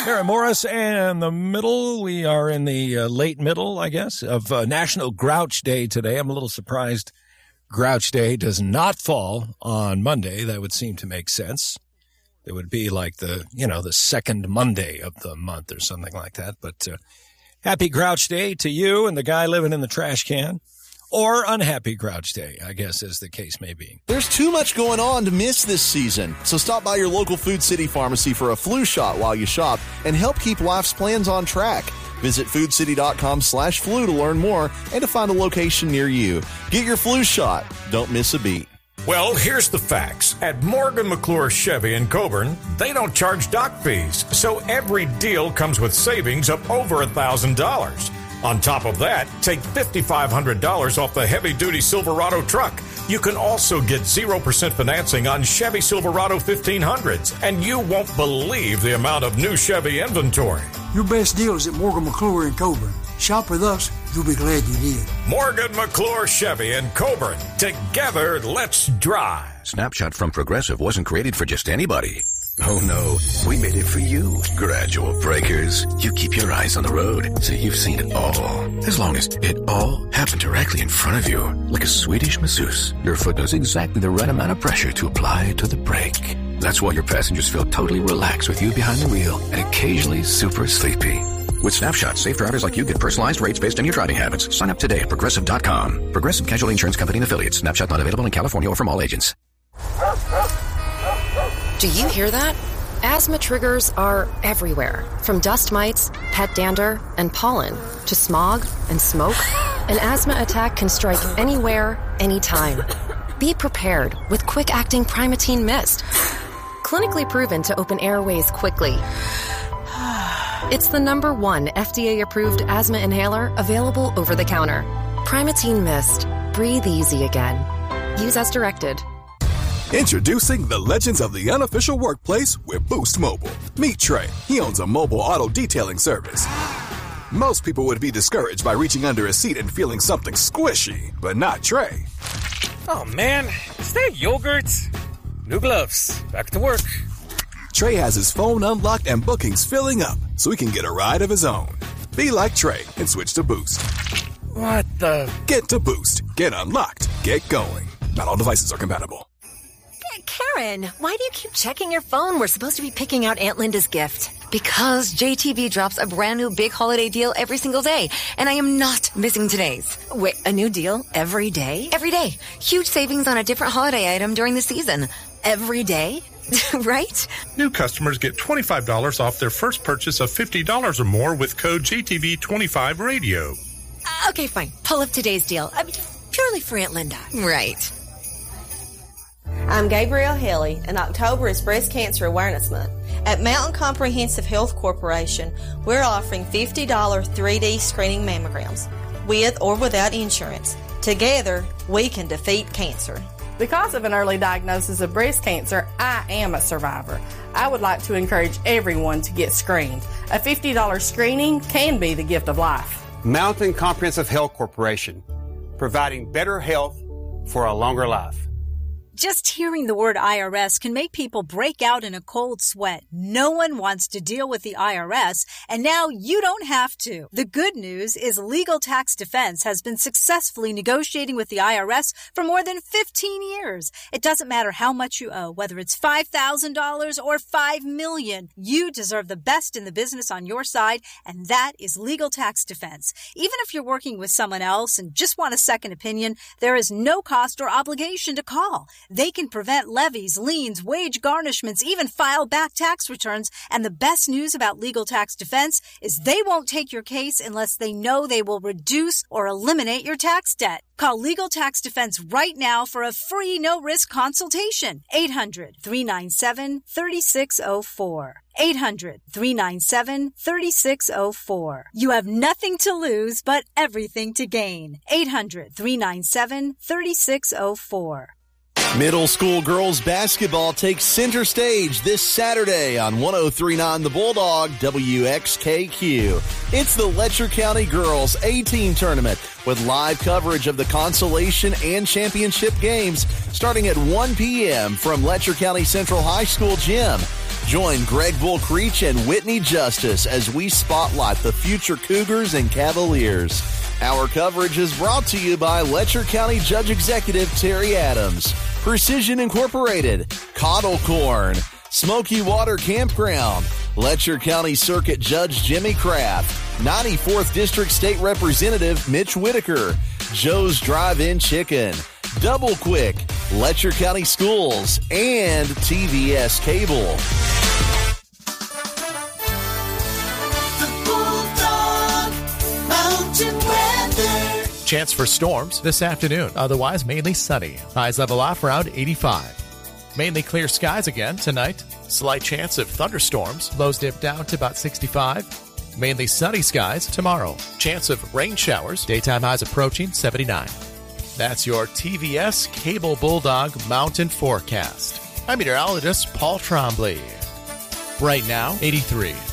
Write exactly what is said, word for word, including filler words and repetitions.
Aaron Morris and the middle. We are in the uh, late middle, I guess, of uh, National Grouch Day today. I'm a little surprised Grouch Day does not fall on Monday. That would seem to make sense. It would be like the, you know, the second Monday of the month or something like that. But uh, happy Grouch Day to you and the guy living in the trash can. Or unhappy Grouch Day, I guess, as the case may be. There's too much going on to miss this season. So stop by your local Food City pharmacy for a flu shot while you shop and help keep life's plans on track. Visit foodcity.com slash flu to learn more and to find a location near you. Get your flu shot. Don't miss a beat. Well, here's the facts. At Morgan McClure Chevy in Coburn, they don't charge dock fees, so every deal comes with savings of over one thousand dollars. On top of that, take five thousand five hundred dollars off the heavy-duty Silverado truck. You can also get zero percent financing on Chevy Silverado fifteen hundreds, and you won't believe the amount of new Chevy inventory. Your best deal is at Morgan McClure in Coburn. Shop with us. You'll be glad you did. Morgan McClure Chevy in Coburn. Together, let's drive. Snapshot from Progressive wasn't created for just anybody. Oh no, we made it for you. Gradual breakers. You keep your eyes on the road, so you've seen it all. As long as it all happened directly in front of you. Like a Swedish masseuse, your foot knows exactly the right amount of pressure to apply to the brake. That's why your passengers feel totally relaxed with you behind the wheel and occasionally super sleepy. With Snapshot, safe drivers like you get personalized rates based on your driving habits. Sign up today at Progressive dot com. Progressive Casualty Insurance Company and Affiliates. Snapshot not available in California or from all agents. Do you hear that? Asthma triggers are everywhere. From dust mites, pet dander, and pollen, to smog and smoke. An asthma attack can strike anywhere, anytime. Be prepared with quick-acting Primatene Mist. Clinically proven to open airways quickly. It's the number one F D A-approved asthma inhaler available over the counter. Primatene Mist. Breathe easy again. Use as directed. Introducing the legends of the unofficial workplace with Boost Mobile. Meet Trey. He owns a mobile auto detailing service. Most people would be discouraged by reaching under a seat and feeling something squishy, but not Trey. Oh man, is that yogurt? New gloves. Back to work. Trey has his phone unlocked and bookings filling up, so he can get a ride of his own. Be like Trey and switch to Boost. What the? Get to Boost. Get unlocked. Get going. Not all devices are compatible. Karen, why do you keep checking your phone? We're supposed to be picking out Aunt Linda's gift. Because J T V drops a brand new big holiday deal every single day, and I am not missing today's. Wait, a new deal every day? Every day. Huge savings on a different holiday item during the season. Every day? Right? New customers get twenty-five dollars off their first purchase of fifty dollars or more with code J T V twenty-five radio. Uh, okay, fine. Pull up today's deal. I mean, purely for Aunt Linda. Right. I'm Gabrielle Haley, and October is Breast Cancer Awareness Month. At Mountain Comprehensive Health Corporation, we're offering fifty dollars three D screening mammograms, with or without insurance. Together, we can defeat cancer. Because of an early diagnosis of breast cancer, I am a survivor. I would like to encourage everyone to get screened. A fifty dollars screening can be the gift of life. Mountain Comprehensive Health Corporation, providing better health for a longer life. Just hearing the word I R S can make people break out in a cold sweat. No one wants to deal with the I R S, and now you don't have to. The good news is Legal Tax Defense has been successfully negotiating with the I R S for more than fifteen years. It doesn't matter how much you owe, whether it's five thousand dollars or five million dollars. You deserve the best in the business on your side, and that is Legal Tax Defense. Even if you're working with someone else and just want a second opinion, there is no cost or obligation to call. They can prevent levies, liens, wage garnishments, even file back tax returns. And the best news about Legal Tax Defense is they won't take your case unless they know they will reduce or eliminate your tax debt. Call Legal Tax Defense right now for a free no-risk consultation. eight hundred, three nine seven, three six zero four. eight hundred, three nine seven, three six zero four. You have nothing to lose but everything to gain. eight hundred, three nine seven, three six zero four. Middle school girls basketball takes center stage this Saturday on one oh three point nine The Bulldog W X K Q. It's the Letcher County Girls A-Team Tournament with live coverage of the consolation and championship games starting at one p.m. from Letcher County Central High School Gym. Join Greg Bull Creech and Whitney Justice as we spotlight the future Cougars and Cavaliers. Our coverage is brought to you by Letcher County Judge Executive Terry Adams, Precision Incorporated, Cottle Corn, Smoky Water Campground, Letcher County Circuit Judge Jimmy Kraft, ninety-fourth District State Representative Mitch Whitaker, Joe's Drive-In Chicken, Double Quick, Letcher County Schools, and T V S Cable. Chance for storms this afternoon, otherwise mainly sunny. Highs level off around eighty-five. Mainly clear skies again tonight. Slight chance of thunderstorms. Lows dip down to about sixty-five. Mainly sunny skies tomorrow. Chance of rain showers. Daytime highs approaching seventy-nine. That's your T V S Cable Bulldog Mountain Forecast. I'm meteorologist Paul Trombley. Right now, eighty-three.